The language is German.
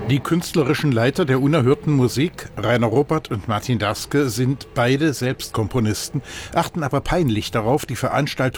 Die künstlerischen Leiter der Unerhörten Musik, Rainer Robert und Martin Daske, sind beide selbst Komponisten, achten aber peinlich darauf, die Veranstaltung